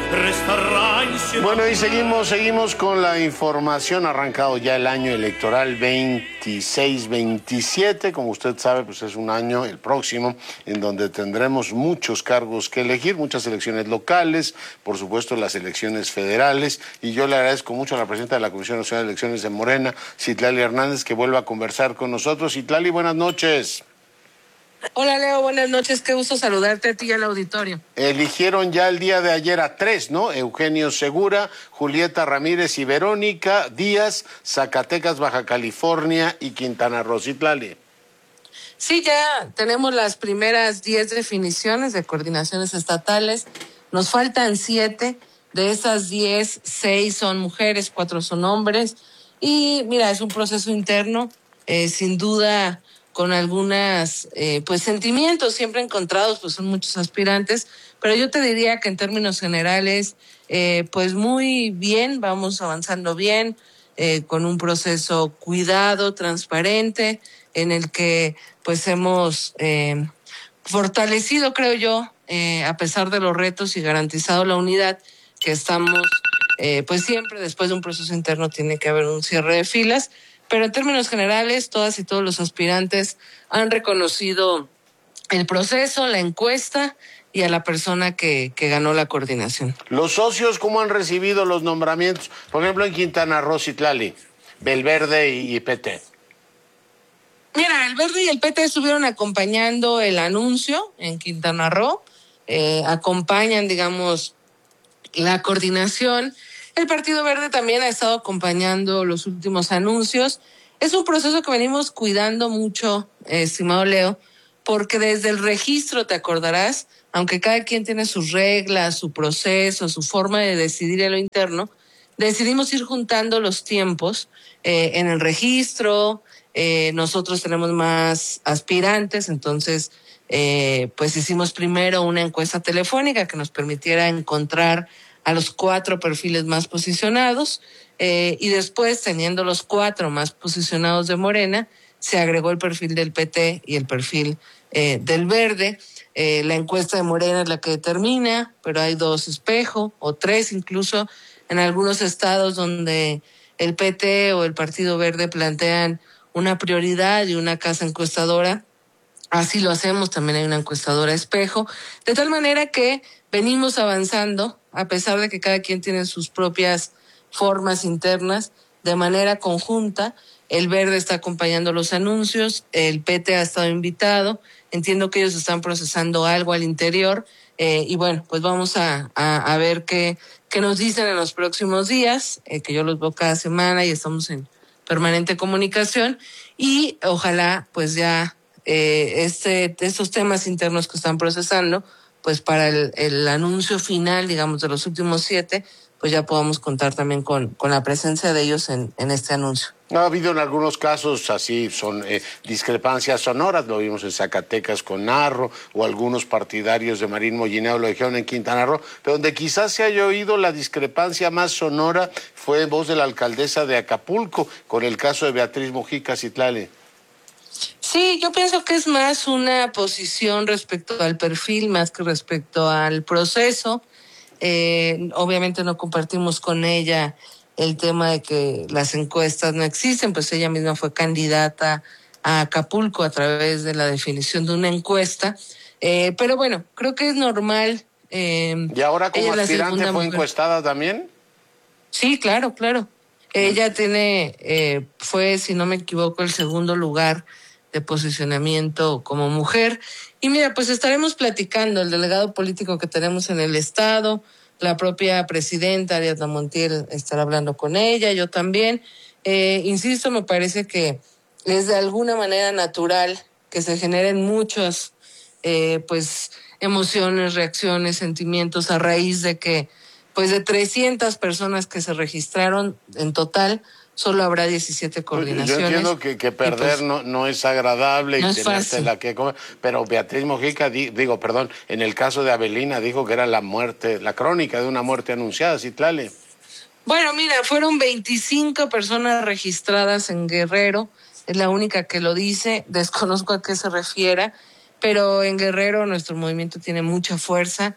Bueno, y seguimos con la información. Arrancado ya el año electoral 26-27. Como usted sabe, pues es un año, el próximo, en donde tendremos muchos cargos que elegir, muchas elecciones locales, por supuesto las elecciones federales. Y yo le agradezco mucho a la presidenta de la Comisión Nacional de Elecciones de Morena, Citlali Hernández, que vuelva a conversar con nosotros. Citlali, buenas noches. Hola Leo, buenas noches, qué gusto saludarte a ti y al auditorio. Eligieron ya el día de ayer a 3, ¿no? Eugenio Segura, Julieta Ramírez y Verónica Díaz, Zacatecas, Baja California y Quintana Roo. Citlali. Sí, ya tenemos las primeras 10 definiciones de coordinaciones estatales, nos faltan 7, de esas 10, 6 son mujeres, 4 son hombres, y mira, es un proceso interno, sin duda con algunas pues sentimientos siempre encontrados, pues son muchos aspirantes, pero yo te diría que en términos generales pues muy bien, vamos avanzando bien, con un proceso cuidado, transparente, en el que pues hemos fortalecido, creo yo, a pesar de los retos y garantizado la unidad que estamos, pues siempre después de un proceso interno tiene que haber un cierre de filas. Pero en términos generales, todas y todos los aspirantes han reconocido el proceso, la encuesta y a la persona que ganó la coordinación. ¿Los socios cómo han recibido los nombramientos? Por ejemplo, en Quintana Roo, Citlali, del Verde y PT. Mira, el Verde y el PT estuvieron acompañando el anuncio en Quintana Roo, acompañan, digamos, la coordinación. El Partido Verde también ha estado acompañando los últimos anuncios. Es un proceso que venimos cuidando mucho, estimado Leo, porque desde el registro, te acordarás, aunque cada quien tiene sus reglas, su proceso, su forma de decidir en lo interno, decidimos ir juntando los tiempos en el registro. Nosotros tenemos más aspirantes, entonces pues hicimos primero una encuesta telefónica que nos permitiera encontrar a los 4 perfiles más posicionados, y después, teniendo los 4 más posicionados de Morena, se agregó el perfil del PT y el perfil del Verde. La encuesta de Morena es la que determina, pero hay 2 espejo, o 3 incluso, en algunos estados donde el PT o el Partido Verde plantean una prioridad y una casa encuestadora. Así lo hacemos, también hay una encuestadora espejo, de tal manera que venimos avanzando, a pesar de que cada quien tiene sus propias formas internas, de manera conjunta. El Verde está acompañando los anuncios, el PT ha estado invitado, entiendo que ellos están procesando algo al interior, y bueno, pues vamos a ver qué nos dicen en los próximos días, que yo los veo cada semana y estamos en permanente comunicación, y ojalá pues ya estos temas internos que están procesando, pues para el anuncio final, digamos, de los últimos 7, pues ya podamos contar también con la presencia de ellos en este anuncio. Ha habido en algunos casos así, son discrepancias sonoras, lo vimos en Zacatecas con Narro, o algunos partidarios de Marín Mollineo lo dijeron en Quintana Roo, pero donde quizás se haya oído la discrepancia más sonora fue en voz de la alcaldesa de Acapulco, con el caso de Beatriz Mujica. Citlali. Sí, yo pienso que es más una posición respecto al perfil, más que respecto al proceso. Obviamente no compartimos con ella el tema de que las encuestas no existen, pues ella misma fue candidata a Acapulco a través de la definición de una encuesta. Pero bueno, creo que es normal. ¿Y ahora como aspirante fue encuestada también? Sí, claro. Ella fue, si no me equivoco, el segundo lugar de posicionamiento como mujer. Y mira, pues estaremos platicando, el delegado político que tenemos en el estado, la propia presidenta Ariadna Montiel estará hablando con ella, yo también. Insisto, me parece que es de alguna manera natural que se generen muchas pues emociones, reacciones, sentimientos a raíz de que pues de 300 personas que se registraron en total, solo habrá 17 coordinaciones. Yo entiendo que perder pues, no es agradable, no y es fácil. La que comer, pero Beatriz Mujica, en el caso de Avelina dijo que era la crónica de una muerte anunciada. Citlali. Bueno, mira, fueron 25 personas registradas en Guerrero, es la única que lo dice, desconozco a qué se refiera, pero en Guerrero nuestro movimiento tiene mucha fuerza.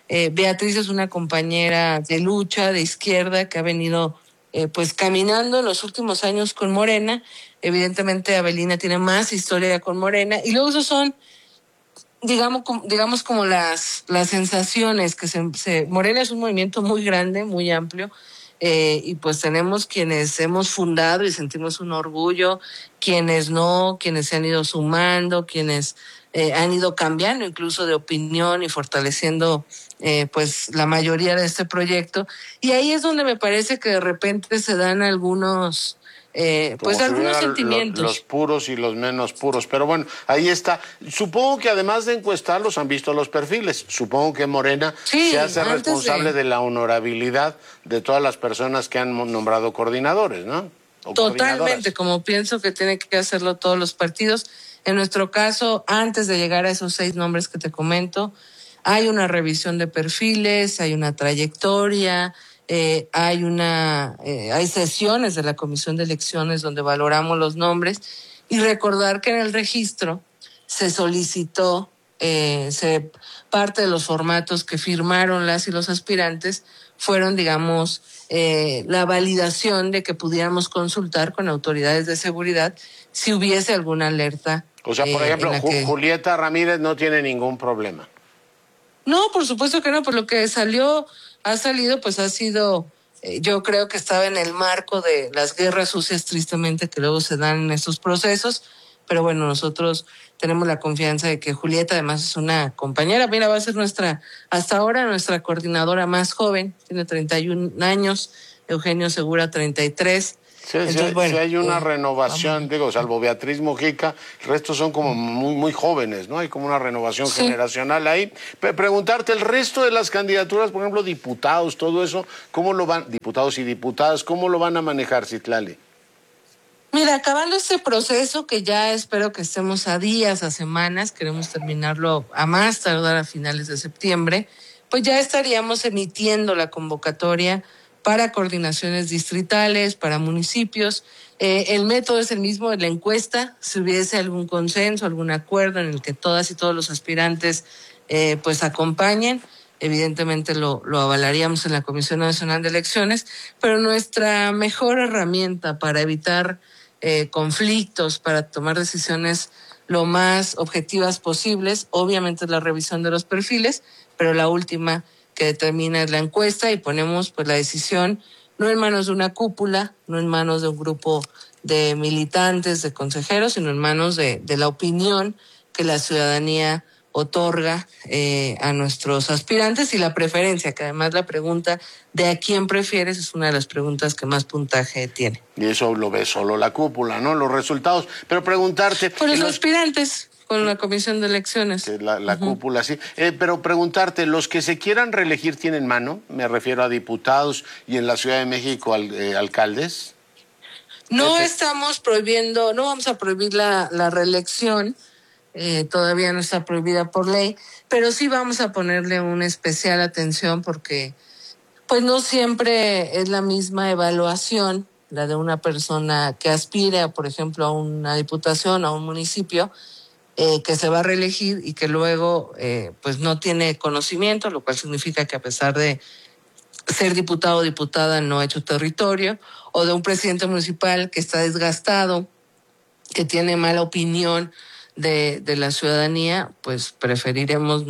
Beatriz es una compañera de lucha, de izquierda, que ha venido pues caminando en los últimos años con Morena. Evidentemente Avelina tiene más historia con Morena. Y luego esos son, digamos como las sensaciones que Morena es un movimiento muy grande, muy amplio. Y pues tenemos quienes hemos fundado y sentimos un orgullo, quienes no, quienes se han ido sumando, quienes han ido cambiando incluso de opinión y fortaleciendo pues la mayoría de este proyecto. Y ahí es donde me parece que de repente se dan algunos pues Como si algunos hubiera sentimientos. los puros y los menos puros. Pero bueno, ahí está. Supongo que además de encuestarlos han visto los perfiles. Supongo que Morena Sí, se hace responsable de la honorabilidad de todas las personas que han nombrado coordinadores, ¿no? O totalmente, como pienso que tienen que hacerlo todos los partidos. En nuestro caso, antes de llegar a esos 6 nombres que te comento, hay una revisión de perfiles, hay una trayectoria, hay sesiones de la Comisión de Elecciones donde valoramos los nombres, y recordar que en el registro se solicitó, parte de los formatos que firmaron las y los aspirantes fueron, digamos, la validación de que pudiéramos consultar con autoridades de seguridad si hubiese alguna alerta. O sea, por ejemplo, Julieta Ramírez no tiene ningún problema. No, por supuesto que no, por lo que ha salido, pues ha sido, yo creo que estaba en el marco de las guerras sucias, tristemente, que luego se dan en estos procesos, pero bueno, nosotros tenemos la confianza de que Julieta además es una compañera, mira, va a ser hasta ahora nuestra coordinadora más joven, tiene 31 años, Eugenio Segura 33. Sí, entonces, bueno, hay una renovación, digo, salvo Beatriz Mujica, el resto son como muy jóvenes, ¿no? Hay como una renovación generacional ahí. Preguntarte, el resto de las candidaturas, por ejemplo, diputados, todo eso, ¿cómo lo van, diputados y diputadas, cómo lo van a manejar, Citlali? Mira, acabando este proceso, que ya espero que estemos a días, a semanas, queremos terminarlo a más tardar a finales de septiembre, pues ya estaríamos emitiendo la convocatoria para coordinaciones distritales, para municipios. El método es el mismo de la encuesta. Si hubiese algún consenso, algún acuerdo en el que todas y todos los aspirantes pues acompañen, evidentemente lo avalaríamos en la Comisión Nacional de Elecciones, pero nuestra mejor herramienta para evitar conflictos, para tomar decisiones lo más objetivas posibles, obviamente es la revisión de los perfiles, pero la última que determina es la encuesta, y ponemos pues la decisión no en manos de una cúpula, no en manos de un grupo de militantes, de consejeros, sino en manos de la opinión que la ciudadanía otorga a nuestros aspirantes, y la preferencia, que además la pregunta de a quién prefieres es una de las preguntas que más puntaje tiene. Y eso lo ve solo la cúpula, ¿no? Los resultados. Pero preguntarte... Por los aspirantes, con la Comisión de Elecciones. La cúpula, sí. Pero preguntarte, ¿los que se quieran reelegir tienen mano? Me refiero a diputados y en la Ciudad de México alcaldes. No estamos prohibiendo, no vamos a prohibir la reelección. Todavía no está prohibida por ley, pero sí vamos a ponerle una especial atención porque pues no siempre es la misma evaluación la de una persona que aspire, por ejemplo, a una diputación, a un municipio, que se va a reelegir y que luego pues no tiene conocimiento, lo cual significa que a pesar de ser diputado o diputada no ha hecho territorio, o de un presidente municipal que está desgastado, que tiene mala opinión de la ciudadanía, pues preferiremos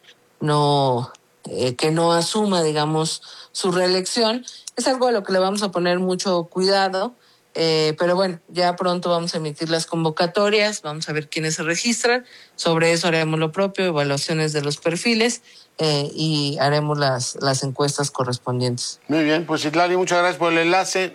que no asuma, digamos, su reelección. Es algo a lo que le vamos a poner mucho cuidado, pero bueno, ya pronto vamos a emitir las convocatorias, vamos a ver quiénes se registran, sobre eso haremos lo propio, evaluaciones de los perfiles, y haremos las encuestas correspondientes. Muy bien, pues Citlali, muchas gracias por el enlace.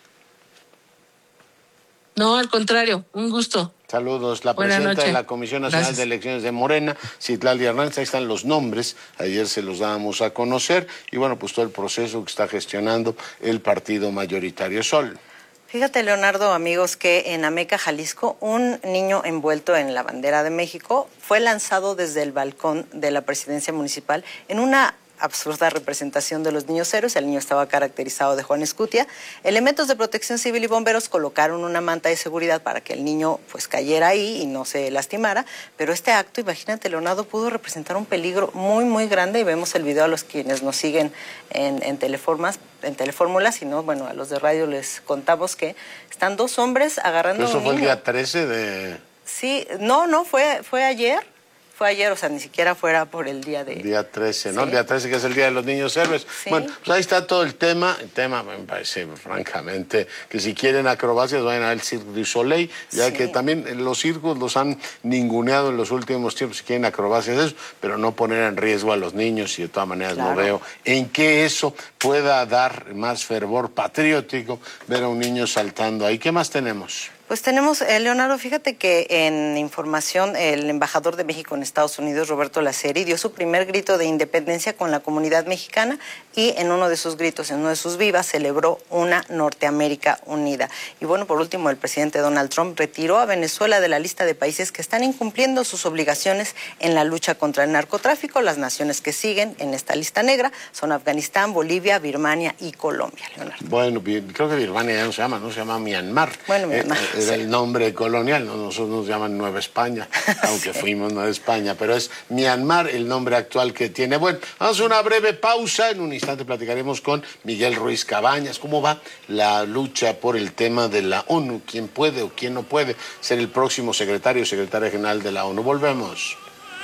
No, al contrario, un gusto. Saludos. La presidenta de la Comisión Nacional de Elecciones de Morena, Citlali Hernández. Ahí están los nombres. Ayer se los dábamos a conocer. Y bueno, pues todo el proceso que está gestionando el partido mayoritario. Sol. Fíjate, Leonardo, amigos, que en Ameca, Jalisco, un niño envuelto en la bandera de México fue lanzado desde el balcón de la presidencia municipal en una absurda representación de los niños héroes. El niño estaba caracterizado de Juan Escutia. Elementos de protección civil y bomberos colocaron una manta de seguridad para que el niño pues cayera ahí y no se lastimara, pero este acto, imagínate, Leonardo, pudo representar un peligro muy, muy grande, y vemos el video a los quienes nos siguen en Telefórmulas, y no, bueno, a los de radio les contamos que están dos hombres agarrando a un niño. ¿Eso fue el día 13 de...? Sí, no, fue ayer. Fue ayer, o sea, ni siquiera fuera por el día de... Día 13, ¿no? Sí. El día 13, que es el Día de los Niños Héroes. Sí. Bueno, pues ahí está todo el tema. El tema me parece, francamente, que si quieren acrobacias vayan al Cirque du Soleil, ya que también los circos los han ninguneado en los últimos tiempos, si quieren acrobacias, eso, pero no poner en riesgo a los niños, y de todas maneras no veo en qué eso pueda dar más fervor patriótico ver a un niño saltando ahí. ¿Qué más tenemos? Pues tenemos, Leonardo, fíjate que en información el embajador de México en Estados Unidos, Roberto Laceri, dio su primer grito de independencia con la comunidad mexicana, y en uno de sus gritos, en uno de sus vivas, celebró una Norteamérica unida. Y bueno, por último, el presidente Donald Trump retiró a Venezuela de la lista de países que están incumpliendo sus obligaciones en la lucha contra el narcotráfico. Las naciones que siguen en esta lista negra son Afganistán, Bolivia, Birmania y Colombia, Leonardo. Bueno, creo que Birmania ya no se llama Myanmar. Bueno, Myanmar. Era el nombre colonial, nosotros nos llaman Nueva España, aunque fuimos Nueva España, pero es Myanmar el nombre actual que tiene. Bueno, vamos a una breve pausa, en un instante platicaremos con Miguel Ruiz Cabañas, cómo va la lucha por el tema de la ONU, quién puede o quién no puede ser el próximo secretaria general de la ONU. Volvemos.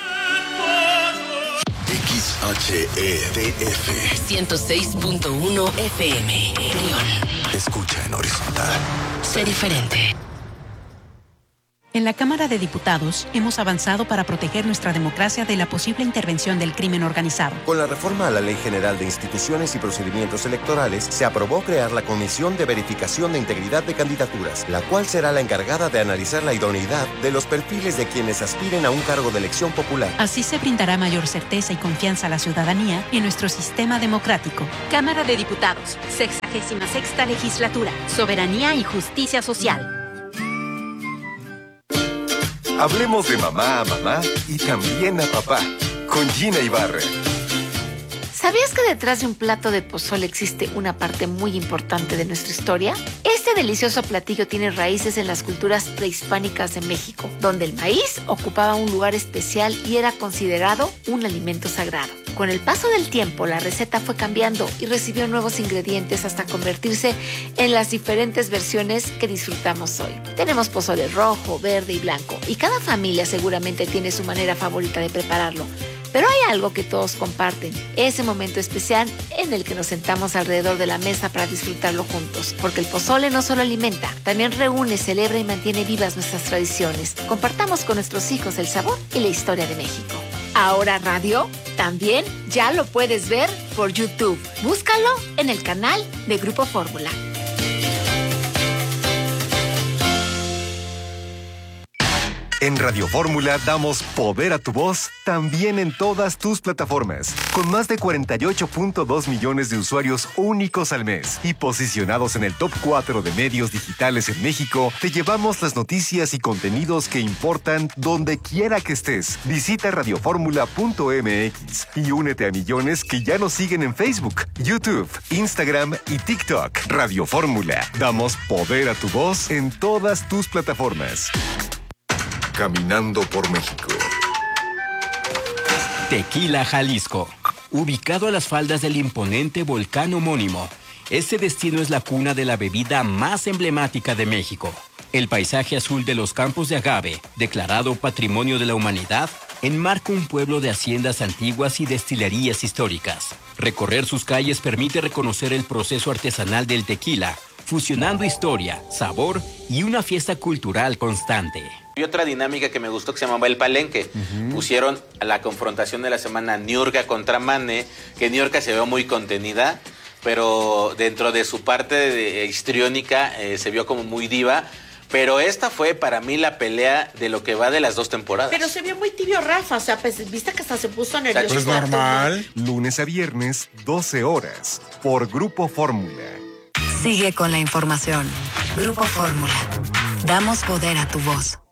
XHEDF 106.1 FM León. Escucha en horizontal. Sé diferente. En la Cámara de Diputados hemos avanzado para proteger nuestra democracia de la posible intervención del crimen organizado. Con la reforma a la Ley General de Instituciones y Procedimientos Electorales, se aprobó crear la Comisión de Verificación de Integridad de Candidaturas, la cual será la encargada de analizar la idoneidad de los perfiles de quienes aspiren a un cargo de elección popular. Así se brindará mayor certeza y confianza a la ciudadanía en nuestro sistema democrático. Cámara de Diputados, 66ª Legislatura, Soberanía y Justicia Social. Hablemos de mamá a mamá y también a papá, con Gina Ibarra. ¿Sabías que detrás de un plato de pozole existe una parte muy importante de nuestra historia? Este delicioso platillo tiene raíces en las culturas prehispánicas de México, donde el maíz ocupaba un lugar especial y era considerado un alimento sagrado. Con el paso del tiempo, la receta fue cambiando y recibió nuevos ingredientes hasta convertirse en las diferentes versiones que disfrutamos hoy. Tenemos pozole rojo, verde y blanco, y cada familia seguramente tiene su manera favorita de prepararlo. Pero hay algo que todos comparten, ese momento especial en el que nos sentamos alrededor de la mesa para disfrutarlo juntos. Porque el pozole no solo alimenta, también reúne, celebra y mantiene vivas nuestras tradiciones. Compartamos con nuestros hijos el sabor y la historia de México. Ahora Radio también ya lo puedes ver por YouTube. Búscalo en el canal de Grupo Fórmula. En Radio Fórmula damos poder a tu voz también en todas tus plataformas. Con más de 48.2 millones de usuarios únicos al mes y posicionados en el top 4 de medios digitales en México, te llevamos las noticias y contenidos que importan donde quiera que estés. Visita radioformula.mx y únete a millones que ya nos siguen en Facebook, YouTube, Instagram y TikTok. Radio Fórmula. Damos poder a tu voz en todas tus plataformas. Caminando por México. Tequila, Jalisco. Ubicado a las faldas del imponente volcán homónimo, este destino es la cuna de la bebida más emblemática de México. El paisaje azul de los campos de agave, declarado Patrimonio de la Humanidad, enmarca un pueblo de haciendas antiguas y destilerías históricas. Recorrer sus calles permite reconocer el proceso artesanal del tequila, fusionando historia, sabor y una fiesta cultural constante. Y otra dinámica que me gustó que se llamaba El Palenque. Pusieron a la confrontación de la semana Niurka contra Mane, que Niurka se vio muy contenida, pero dentro de su parte histriónica se vio como muy diva. Pero esta fue para mí la pelea de lo que va de las dos temporadas. Pero se vio muy tibio Rafa, o sea, pues, viste que hasta se puso nervioso. Pues normal. Lunes a viernes, 12 horas, por Grupo Fórmula. Sigue con la información. Grupo Fórmula. Damos poder a tu voz.